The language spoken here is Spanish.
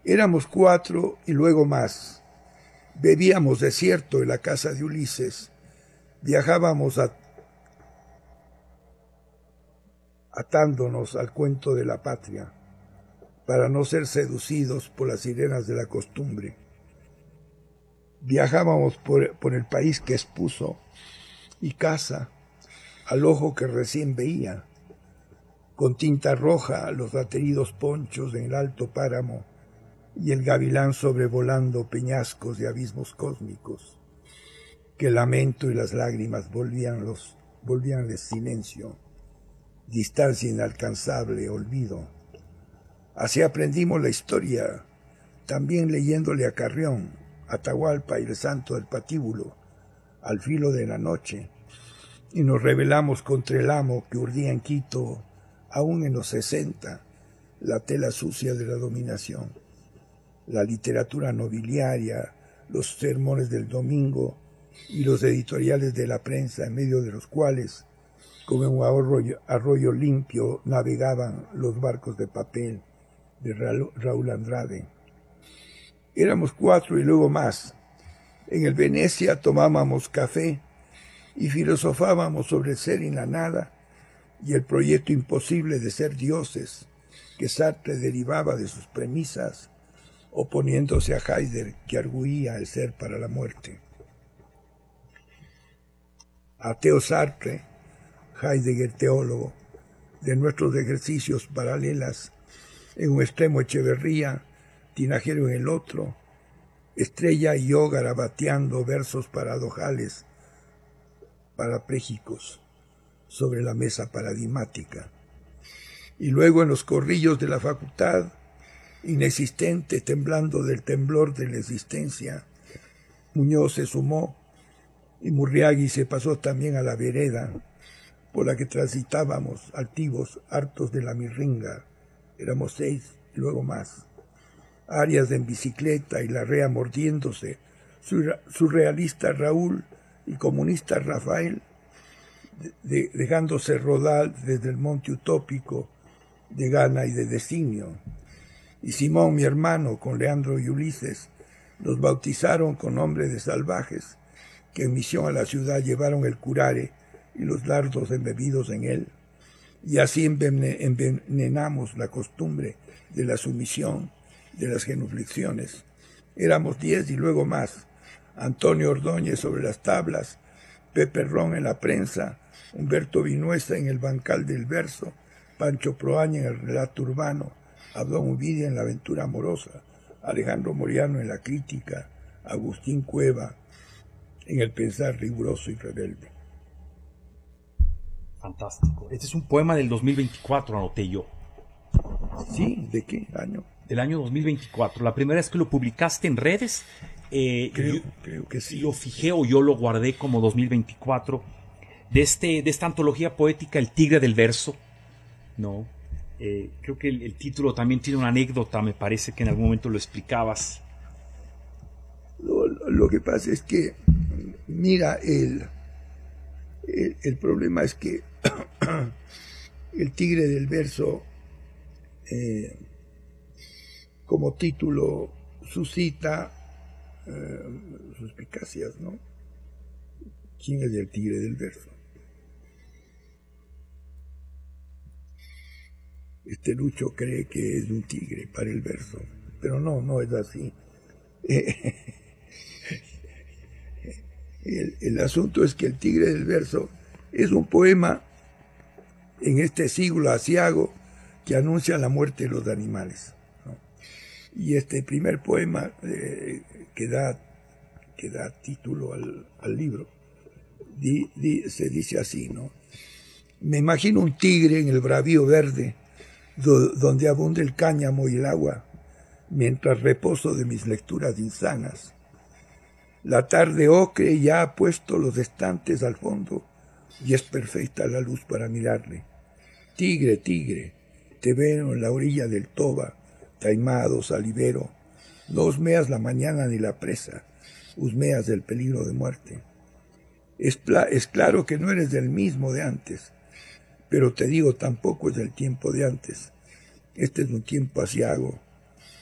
Éramos 4 y luego más. Bebíamos desierto en la casa de Ulises. Viajábamos atándonos al cuento de la patria, para no ser seducidos por las sirenas de la costumbre. Viajábamos por el país que expuso y caza al ojo que recién veía, con tinta roja los ateridos ponchos en el alto páramo y el gavilán sobrevolando peñascos de abismos cósmicos, que el lamento y las lágrimas volvíanles silencio, distancia inalcanzable, olvido. Así aprendimos la historia, también leyéndole a Carrión, Atahualpa y el santo del patíbulo, al filo de la noche, y nos rebelamos contra el amo que urdía en Quito, aún en los 60, la tela sucia de la dominación, la literatura nobiliaria, los sermones del domingo y los editoriales de la prensa, en medio de los cuales, como en un arroyo limpio, navegaban los barcos de papel de Raúl Andrade. Éramos 4 y luego más. En el Venecia tomábamos café y filosofábamos sobre el ser y la nada y el proyecto imposible de ser dioses que Sartre derivaba de sus premisas, oponiéndose a Heidegger, que arguía el ser para la muerte. Ateo Sartre, Heidegger teólogo, de nuestros ejercicios paralelas, en un extremo Echeverría, Tinajero en el otro, Estrella y yo garabateando versos paradojales, parapléjicos, sobre la mesa paradigmática. Y luego en los corrillos de la facultad, inexistente, temblando del temblor de la existencia, Muñoz se sumó y Murriagui se pasó también a la vereda por la que transitábamos altivos, hartos de la mirringa. Éramos 6 y luego más. Arias en bicicleta y Larrea mordiéndose, surrealista Raúl y comunista Rafael, dejándose rodar desde el monte utópico de gana y de designio. Y Simón, mi hermano, con Leandro y Ulises, nos bautizaron con nombre de salvajes, que en misión a la ciudad llevaron el curare y los dardos embebidos en él, y así envenenamos la costumbre de la sumisión, de las genuflexiones. Éramos 10 y luego más. Antonio Ordóñez sobre las tablas, Pepe Ron en la prensa, Humberto Vinuesa en el bancal del verso, Pancho Proaña en el relato urbano, Abdón Uvidia en la aventura amorosa, Alejandro Moriano en la crítica, Agustín Cueva en el pensar riguroso y rebelde. Fantástico. Este es un poema del 2024, anoté yo. ¿Sí? ¿De qué año? Del año 2024. La primera vez que lo publicaste en redes, creo que sí. Lo fijé o yo lo guardé como 2024. De esta antología poética, El Tigre del Verso. ¿No? Creo que el título también tiene una anécdota, me parece que en algún momento lo explicabas. Lo que pasa es que, mira, el problema es que El Tigre del Verso, como título, suscita suspicacias, ¿no? ¿Quién es el Tigre del Verso? Lucho cree que es un tigre para el verso, pero no es así. El asunto es que El Tigre del Verso es un poema en este siglo aciago que anuncia la muerte de los animales, ¿no? Y este primer poema que da título al libro se dice así, ¿no? Me imagino un tigre en el bravío verde donde abunda el cáñamo y el agua, mientras reposo de mis lecturas insanas. La tarde ocre ya ha puesto los estantes al fondo y es perfecta la luz para mirarle. Tigre, tigre, te veo en la orilla del Toba, taimado, salivero. No husmeas la mañana ni la presa, husmeas del peligro de muerte. Es claro que no eres del mismo de antes, pero te digo, tampoco es del tiempo de antes. Este es un tiempo aciago,